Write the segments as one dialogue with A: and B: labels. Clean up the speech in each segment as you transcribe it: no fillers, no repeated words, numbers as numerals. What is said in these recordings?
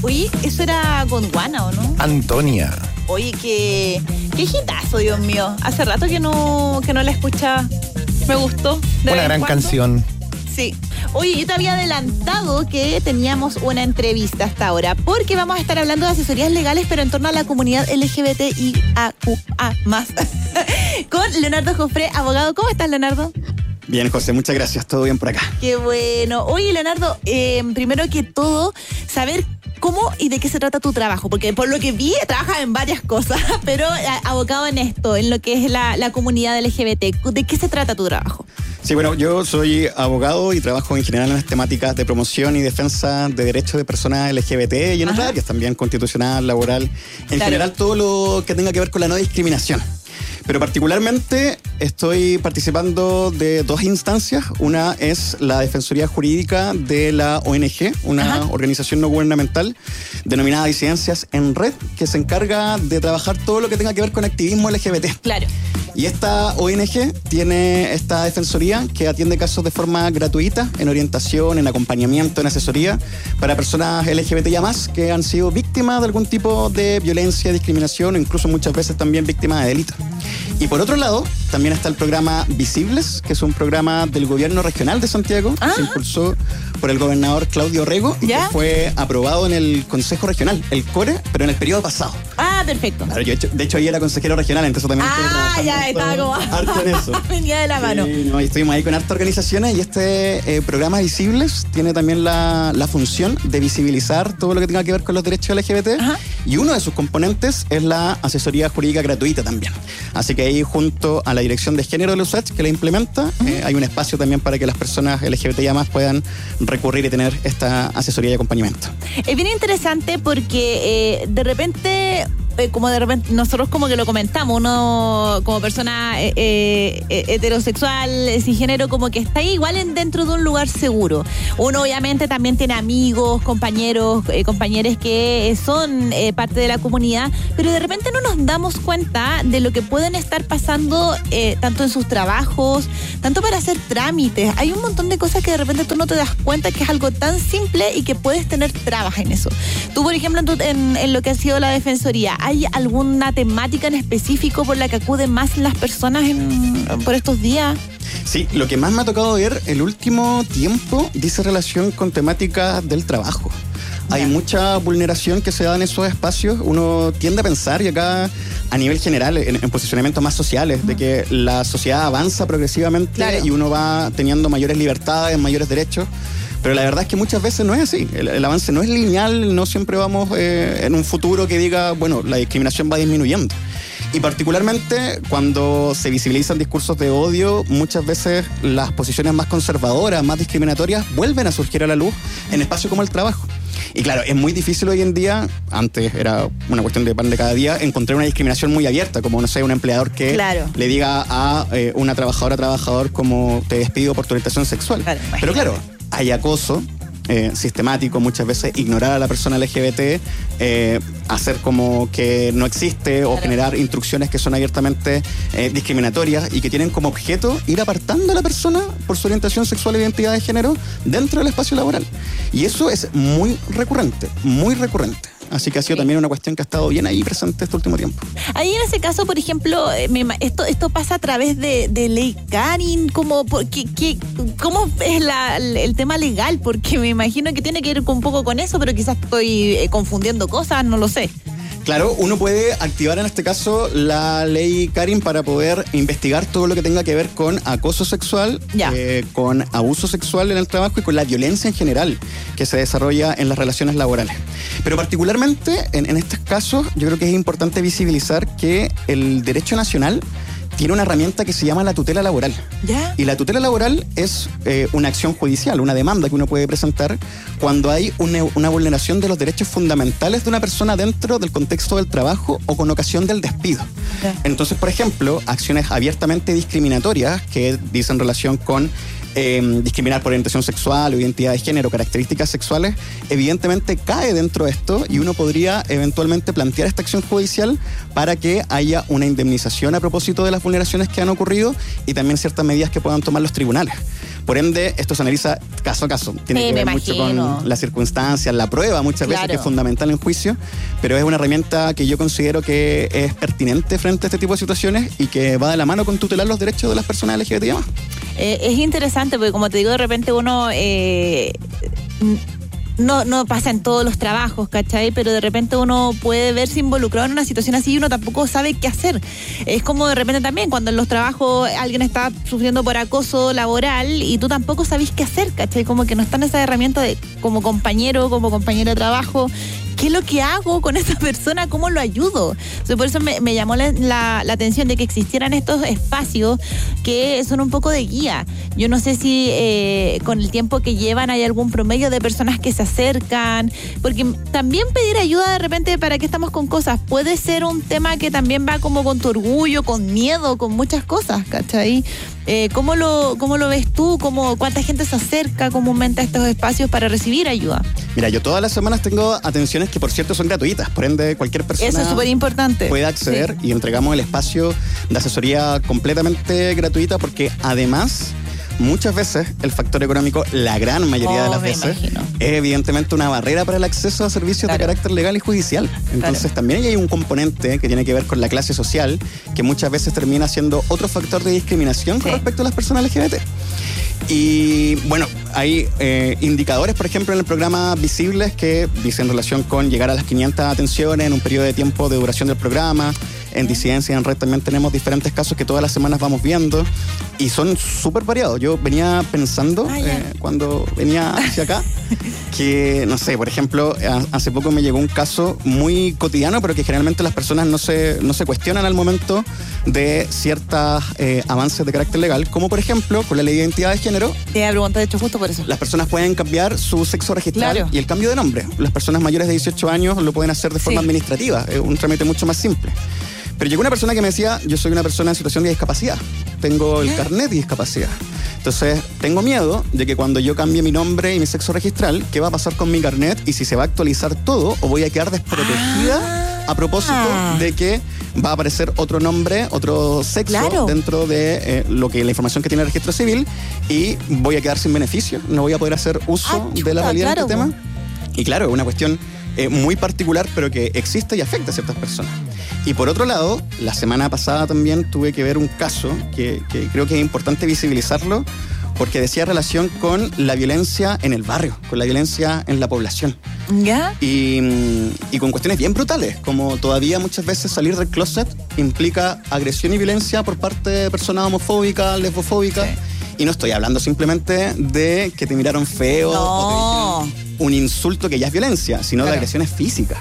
A: Oye, eso era Gondwana, ¿o no?
B: Antonia.
A: Oye, qué hitazo, Dios mío. Hace rato que no la escuchaba. Me gustó.
B: Una gran canción.
A: Sí. Oye, yo te había adelantado que teníamos una entrevista hasta ahora, porque vamos a estar hablando de asesorías legales, pero en torno a la comunidad LGBTIAQA+. Con Leonardo Jofré, abogado. ¿Cómo estás, Leonardo?
C: Bien, José, muchas gracias. Todo bien por acá.
A: Qué bueno. Oye, Leonardo, primero que todo, saber cómo y de qué se trata tu trabajo, porque por lo que vi, trabajas en varias cosas, pero abocado en esto, en lo que es la comunidad LGBT. ¿De qué se trata tu trabajo?
C: Sí, bueno, yo soy abogado y trabajo en general en las temáticas de promoción y defensa de derechos de personas LGBT y en otras áreas también, constitucional, laboral, en general todo lo que tenga que ver con la no discriminación. Pero particularmente estoy participando de dos instancias. Una es la Defensoría Jurídica de la ONG, una organización no gubernamental denominada Disidencias en Red, que se encarga de trabajar todo lo que tenga que ver con activismo LGBT.
A: Claro.
C: Y esta ONG tiene esta defensoría que atiende casos de forma gratuita en orientación, en acompañamiento, en asesoría para personas LGBTIA+, que han sido víctimas de algún tipo de violencia, discriminación o incluso muchas veces también víctimas de delito. Y por otro lado, también está el programa Visibles, que es un programa del gobierno regional de Santiago, que se impulsó por el gobernador Claudio Rego y que fue aprobado en el Consejo Regional, el CORE, pero en el periodo pasado.
A: Ah, perfecto.
C: Claro, yo de hecho ahí era consejero regional, entonces también estuve trabajando
A: ya estaba como
C: harto en eso.
A: Venía de la mano.
C: Sí, no, y estuvimos ahí con hartas organizaciones y este programa Visibles tiene también la función de visibilizar todo lo que tenga que ver con los derechos LGBT y uno de sus componentes es la asesoría jurídica gratuita también. Así que ahí junto a la Dirección de Género de la USACH que la implementa, hay un espacio también para que las personas LGBTIA+ puedan recurrir y tener esta asesoría y acompañamiento.
A: Es bien interesante porque de repente nosotros como que lo comentamos, uno como persona heterosexual, cisgénero, como que está igual dentro de un lugar seguro. Uno obviamente también tiene amigos, compañeros, compañeras que son parte de la comunidad, pero de repente no nos damos cuenta de lo que pueden estar pasando tanto en sus trabajos, tanto para hacer trámites. Hay un montón de cosas que de repente tú no te das cuenta que es algo tan simple y que puedes tener trabas en eso. Tú, por ejemplo, en lo que ha sido la defensoría, ¿hay alguna temática en específico por la que acuden más las personas por estos días?
C: Sí, lo que más me ha tocado ver el último tiempo dice relación con temáticas del trabajo. Hay mucha vulneración que se da en esos espacios. Uno tiende a pensar, y acá a nivel general, en posicionamientos más sociales, de que la sociedad avanza progresivamente y uno va teniendo mayores libertades, mayores derechos. Pero la verdad es que muchas veces no es así. El avance no es lineal, no siempre vamos en un futuro que diga, bueno, la discriminación va disminuyendo. Y particularmente cuando se visibilizan discursos de odio, muchas veces las posiciones más conservadoras, más discriminatorias, vuelven a surgir a la luz en espacios como el trabajo. Y claro, es muy difícil hoy en día, antes era una cuestión de pan de cada día, encontrar una discriminación muy abierta, como, no sé, un empleador que le diga a una trabajador como te despido por tu orientación sexual. Pero claro, hay acoso sistemático, muchas veces ignorar a la persona LGBT, hacer como que no existe o generar instrucciones que son abiertamente discriminatorias y que tienen como objeto ir apartando a la persona por su orientación sexual e identidad de género dentro del espacio laboral. Y eso es muy recurrente, muy recurrente. Así que ha sido también una cuestión que ha estado bien ahí presente este último tiempo.
A: Ahí en ese caso, por ejemplo, esto pasa a través de ley Karin. ¿Cómo es el tema legal? Porque me imagino que tiene que ver un poco con eso, pero quizás estoy confundiendo cosas, no lo sé.
C: Claro, uno puede activar en este caso la ley Karin para poder investigar todo lo que tenga que ver con acoso sexual, con abuso sexual en el trabajo y con la violencia en general que se desarrolla en las relaciones laborales. Pero particularmente en estos casos yo creo que es importante visibilizar que el derecho nacional tiene una herramienta que se llama la tutela laboral. Y la tutela laboral es una acción judicial, una demanda que uno puede presentar cuando hay una vulneración de los derechos fundamentales de una persona dentro del contexto del trabajo o con ocasión del despido. Entonces, por ejemplo, acciones abiertamente discriminatorias que dicen relación con discriminar por orientación sexual o identidad de género, características sexuales, evidentemente cae dentro de esto y uno podría eventualmente plantear esta acción judicial para que haya una indemnización a propósito de las vulneraciones que han ocurrido y también ciertas medidas que puedan tomar los tribunales. Por ende, esto se analiza caso a caso. Tiene que ver mucho con las circunstancias, la prueba muchas veces, que es fundamental en juicio, pero es una herramienta que yo considero que es pertinente frente a este tipo de situaciones y que va de la mano con tutelar los derechos de las personas LGBTI+.
A: Es interesante porque, como te digo, de repente uno... No pasa en todos los trabajos, ¿cachai? Pero de repente uno puede verse involucrado en una situación así y uno tampoco sabe qué hacer. Es como de repente también cuando en los trabajos alguien está sufriendo por acoso laboral y tú tampoco sabes qué hacer, ¿cachai? Como que no está en esa herramienta de como compañero, como compañera de trabajo. ¿Qué es lo que hago con esa persona? ¿Cómo lo ayudo? O sea, por eso me llamó la atención de que existieran estos espacios que son un poco de guía. Yo no sé si con el tiempo que llevan hay algún promedio de personas que se acercan, porque también pedir ayuda de repente para qué estamos con cosas puede ser un tema que también va como con tu orgullo, con miedo, con muchas cosas, ¿cachai? ¿Cómo lo ves tú? ¿Cuánta gente se acerca comúnmente a estos espacios para recibir ayuda?
C: Mira, yo todas las semanas tengo atenciones que por cierto son gratuitas, por ende cualquier persona
A: eso es súper importante,
C: puede acceder y entregamos el espacio de asesoría completamente gratuita porque además muchas veces el factor económico, la gran mayoría de las veces, es evidentemente una barrera para el acceso a servicios de carácter legal y judicial. Entonces también hay un componente que tiene que ver con la clase social que muchas veces termina siendo otro factor de discriminación con respecto a las personas LGBT. Y bueno, hay indicadores, por ejemplo, en el programa Visibles que dicen relación con llegar a las 500 atenciones en un periodo de tiempo de duración del programa. En Disidencia y en Red también tenemos diferentes casos que todas las semanas vamos viendo y son súper variados. Yo venía pensando cuando venía hacia acá que, no sé, por ejemplo, hace poco me llegó un caso muy cotidiano, pero que generalmente las personas no se cuestionan al momento de ciertos avances de carácter legal, como por ejemplo con la ley de identidad de género.
A: Te voy a preguntar, de hecho, justo por eso.
C: Las personas pueden cambiar su sexo registral y el cambio de nombre. Las personas mayores de 18 años lo pueden hacer de forma administrativa, es un trámite mucho más simple. Pero llegó una persona que me decía, yo soy una persona en situación de discapacidad, tengo el carnet de discapacidad. Entonces, tengo miedo de que cuando yo cambie mi nombre y mi sexo registral, ¿qué va a pasar con mi carnet? Y si se va a actualizar todo o voy a quedar desprotegida a propósito de que va a aparecer otro nombre, otro sexo dentro de la información que tiene el registro civil y voy a quedar sin beneficio, no voy a poder hacer uso de la validez de este tema. Y claro, es una cuestión muy particular, pero que existe y afecta a ciertas personas. Y por otro lado, la semana pasada también tuve que ver un caso que creo que es importante visibilizarlo porque decía relación con la violencia en el barrio, con la violencia en la población.
A: ¿Ya?
C: Y con cuestiones bien brutales, como todavía muchas veces salir del closet implica agresión y violencia por parte de personas homofóbicas, lesbofóbicas. Y no estoy hablando simplemente de que te miraron feo o te dijeron un insulto que ya es violencia, sino de agresiones físicas.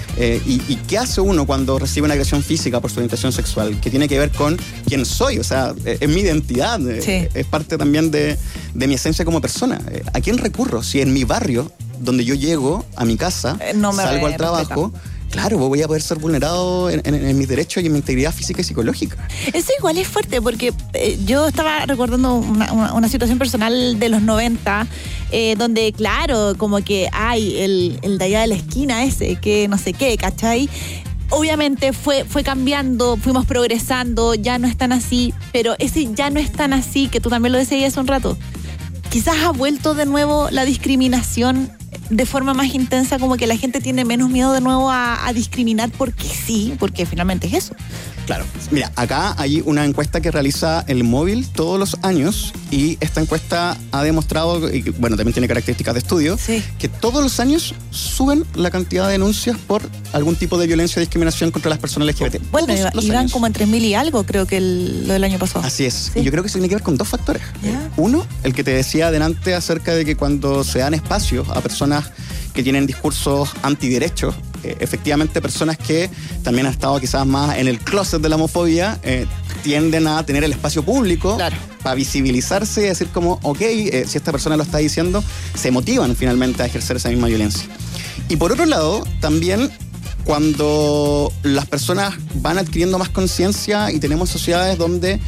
C: ¿Y qué hace uno cuando recibe una agresión física por su orientación sexual? Que tiene que ver con quién soy, o sea, es mi identidad, es parte también de mi esencia como persona. ¿A quién recurro? Si en mi barrio, donde yo llego a mi casa, salgo al trabajo, claro, voy a poder ser vulnerado en mis derechos y en mi integridad física y psicológica. Eso
A: igual es fuerte, porque yo estaba recordando una situación personal de los 90, donde, claro, como que hay el de allá de la esquina ese, que no sé qué, ¿cachai? Obviamente fue cambiando, fuimos progresando, ya no es tan así, pero ese ya no es tan así, que tú también lo decías hace un rato. Quizás ha vuelto de nuevo la discriminación de forma más intensa, como que la gente tiene menos miedo de nuevo a discriminar porque sí, porque finalmente es eso.
C: Claro. Mira, acá hay una encuesta que realiza el Móvil todos los años y esta encuesta ha demostrado, y bueno, también tiene características de estudio, que todos los años suben la cantidad de denuncias por algún tipo de violencia o discriminación contra las personas LGBT.
A: Bueno, iban como en 3.000 y algo, creo que lo del año pasado.
C: Así es. Y yo creo que eso tiene que ver con dos factores. Uno, el que te decía adelante acerca de que cuando se dan espacios a personas que tienen discursos antiderechos, efectivamente personas que también han estado quizás más en el closet de la homofobia, tienden a tener el espacio público para visibilizarse y decir como, si esta persona lo está diciendo, se motivan finalmente a ejercer esa misma violencia. Y por otro lado, también cuando las personas van adquiriendo más conciencia y tenemos sociedades donde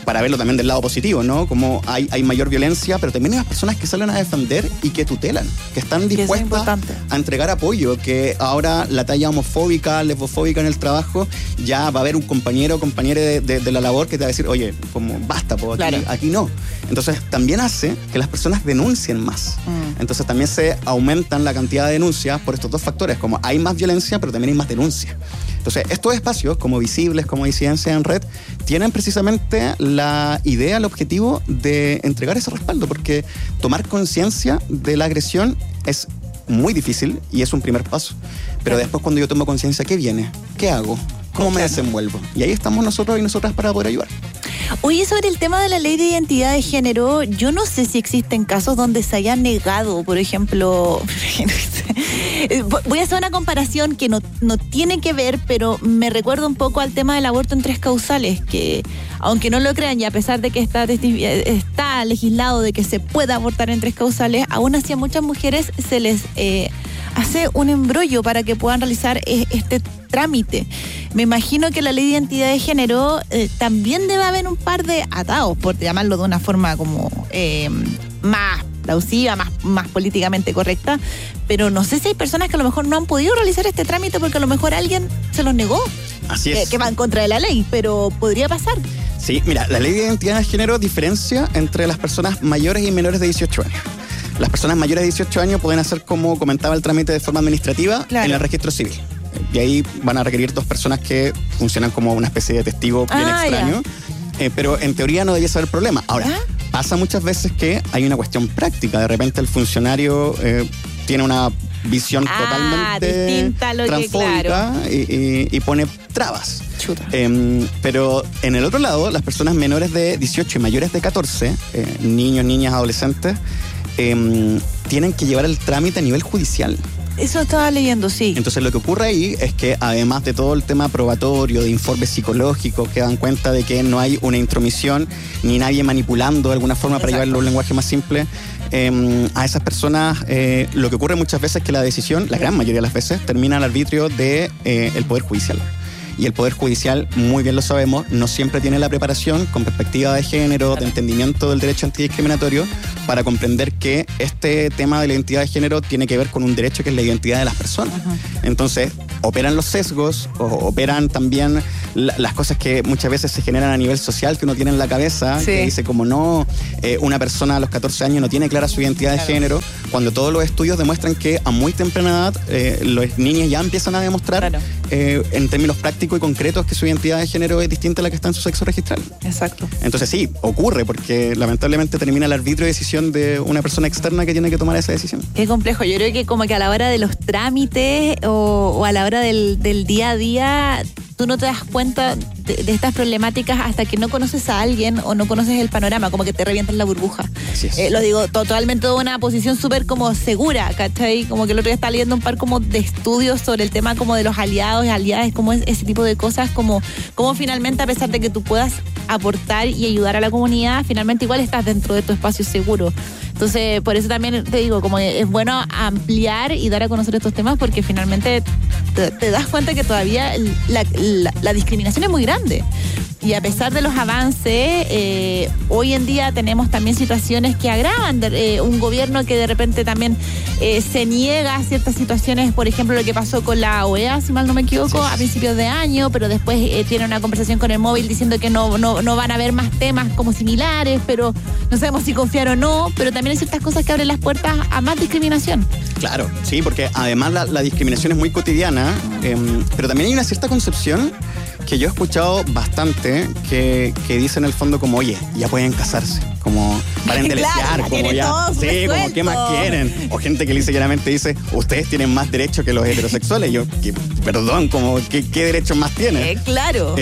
C: para verlo también del lado positivo, ¿no? Como hay mayor violencia, pero también hay las personas que salen a defender y que tutelan, que están dispuestas a entregar apoyo, que ahora la talla homofóbica, lesbofóbica en el trabajo, ya va a haber un compañero o compañera de la labor que te va a decir, oye, como basta, aquí no. Entonces también hace que las personas denuncien más. Entonces también se aumentan la cantidad de denuncias por estos dos factores, como hay más violencia, pero también hay más denuncia. Entonces, estos espacios, como Visibles, como Disidencia en Red, tienen precisamente la idea, el objetivo de entregar ese respaldo, porque tomar conciencia de la agresión es muy difícil y es un primer paso. Pero después, cuando yo tomo conciencia, ¿qué viene? ¿Qué hago? ¿Cómo me desenvuelvo? Y ahí estamos nosotros y nosotras para poder ayudar.
A: Oye, sobre el tema de la ley de identidad de género, yo no sé si existen casos donde se haya negado, por ejemplo, voy a hacer una comparación que no tiene que ver, pero me recuerda un poco al tema del aborto en 3 causales, que aunque no lo crean y a pesar de que está legislado de que se pueda abortar en 3 causales, aún así a muchas mujeres se les hace un embrollo para que puedan realizar este trámite. Me imagino que la ley de identidad de género también debe haber un par de atados, por llamarlo de una forma como más plausiva, más políticamente correcta, pero no sé si hay personas que a lo mejor no han podido realizar este trámite porque a lo mejor alguien se los negó.
C: Así es.
A: Que va en contra de la ley, pero podría pasar.
C: Sí, mira, la ley de identidad de género diferencia entre las personas mayores y menores de 18 años. Las personas mayores de 18 años pueden hacer, como comentaba, el trámite de forma administrativa en el registro civil. Y ahí van a requerir 2 personas que funcionan como una especie de testigo bien extraño. Pero en teoría no debiese haber problema. Ahora, pasa muchas veces que hay una cuestión práctica. De repente el funcionario tiene una visión totalmente
A: distinta a lo
C: transfóbica y pone trabas. Pero en el otro lado, las personas menores de 18 y mayores de 14, niños, niñas, adolescentes, tienen que llevar el trámite a nivel judicial.
A: Eso estaba leyendo, sí.
C: Entonces lo que ocurre ahí es que además de todo el tema probatorio, de informes psicológicos que dan cuenta de que no hay una intromisión ni nadie manipulando de alguna forma para llevarlo a un lenguaje más simple, a esas personas lo que ocurre muchas veces es que la decisión, la gran mayoría de las veces, termina al arbitrio de el Poder Judicial. Y el Poder Judicial, muy bien lo sabemos, no siempre tiene la preparación con perspectiva de género, de entendimiento del derecho antidiscriminatorio, para comprender que este tema de la identidad de género tiene que ver con un derecho que es la identidad de las personas. Entonces, operan los sesgos, operan también las cosas que muchas veces se generan a nivel social que uno tiene en la cabeza, que dice como no, una persona a los 14 años no tiene clara su identidad de género, cuando todos los estudios demuestran que a muy temprana edad los niños ya empiezan a demostrar en términos prácticos y concretos que su identidad de género es distinta a la que está en su sexo registral.
A: Exacto.
C: Entonces sí, ocurre porque lamentablemente termina el arbitrio de decisión de una persona externa que tiene que tomar esa decisión.
A: Qué complejo. Yo creo que como que a la hora de los trámites o a la hora del día a día, tú no te das cuenta de estas problemáticas hasta que no conoces a alguien o no conoces el panorama, como que te revientas la burbuja.
C: Así es.
A: Lo digo totalmente de una posición súper como segura, ¿cachai? Como que el otro día estaba leyendo un par como de estudios sobre el tema como de los aliados y aliadas, como ese tipo de cosas, como finalmente a pesar de que tú puedas aportar y ayudar a la comunidad, finalmente igual estás dentro de tu espacio seguro. Entonces, por eso también te digo, como es bueno ampliar y dar a conocer estos temas porque finalmente te das cuenta que todavía la discriminación es muy grande. Y a pesar de los avances, hoy en día tenemos también situaciones que agravan. Un gobierno que de repente también se niega a ciertas situaciones, por ejemplo, lo que pasó con la OEA, si mal no me equivoco, a principios de año, pero después tiene una conversación con el móvil diciendo que no van a haber más temas como similares, pero no sabemos si confiar o no, pero también hay ciertas cosas que abren las puertas a más discriminación.
C: Claro, sí, porque además la discriminación es muy cotidiana, pero también hay una cierta concepción que yo he escuchado bastante que dice en el fondo como, oye, ya pueden casarse, como paren de lesear, como ya, sí, como qué más quieren. O gente que literalmente dice, ustedes tienen más derechos que los heterosexuales. Yo, perdón, como ¿qué derechos más tienen?
A: Claro.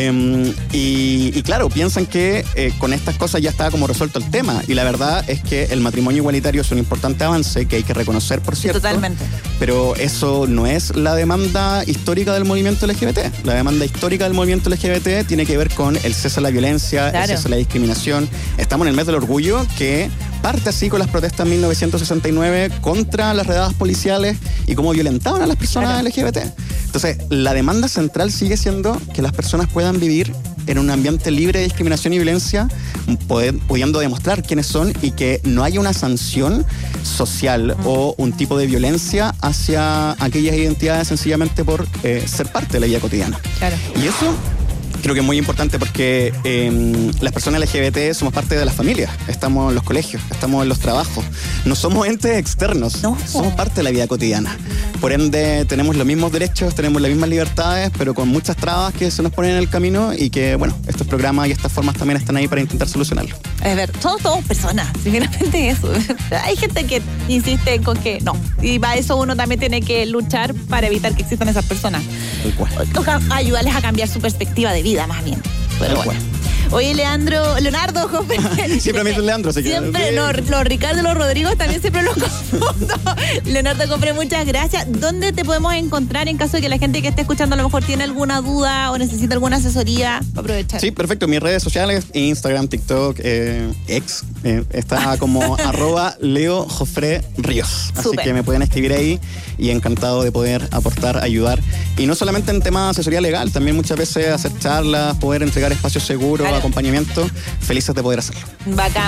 C: Y claro, piensan que con estas cosas ya estaba como resuelto el tema. Y la verdad es que el matrimonio igualitario es un importante avance que hay que reconocer, por cierto.
A: Totalmente.
C: Pero eso no es la demanda histórica del movimiento LGBT. La demanda histórica del movimiento LGBT tiene que ver con el cese a la violencia, el cese a la discriminación. Estamos en el mes del orgullo que parte así con las protestas en 1969 contra las redadas policiales y cómo violentaban a las personas LGBT. Entonces, la demanda central sigue siendo que las personas puedan vivir en un ambiente libre de discriminación y violencia, pudiendo demostrar quiénes son y que no haya una sanción social o un tipo de violencia hacia aquellas identidades sencillamente por ser parte de la vida cotidiana.
A: Claro.
C: Y eso creo que es muy importante porque las personas LGBT somos parte de las familias, estamos en los colegios, estamos en los trabajos, no somos entes externos,
A: no.
C: Somos parte de la vida cotidiana. Por ende, tenemos los mismos derechos, tenemos las mismas libertades, pero con muchas trabas que se nos ponen en el camino y que, bueno, estos programas y estas formas también están ahí para intentar solucionarlo.
A: A ver, todos somos personas, finalmente eso. Hay gente que insiste con que no, y para eso uno también tiene que luchar para evitar que existan esas personas. Toca ayudarles a cambiar su perspectiva de vida, más bien. Pero bueno. Oye, Leonardo, Jofre.
C: Siempre me dicen Leandro, así que...
A: Siempre, los Ricardo, los Rodrigo también siempre los confundo. Leonardo, Jofre, muchas gracias. ¿Dónde te podemos encontrar en caso de que la gente que esté escuchando a lo mejor tiene alguna duda o necesita alguna asesoría? Aprovechar.
C: Sí, perfecto. Mis redes sociales, Instagram, TikTok, X, está como @LeoJofreRíos. Así
A: Súper.
C: que me pueden escribir ahí y encantado de poder aportar, ayudar. Y no solamente en temas de asesoría legal, también muchas veces hacer charlas, poder entregar espacios seguros,
A: claro,
C: acompañamiento. Felices de poder hacerlo.
A: Bacán.